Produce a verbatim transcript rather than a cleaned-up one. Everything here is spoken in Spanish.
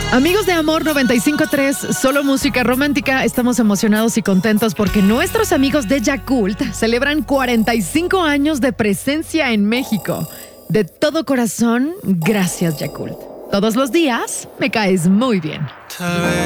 Amigos de Amor noventa y cinco punto tres, solo música romántica, estamos emocionados y contentos porque nuestros amigos de Yakult celebran cuarenta y cinco años de presencia en México. De todo corazón, gracias Yakult. Todos los días me caes muy bien. Tal vez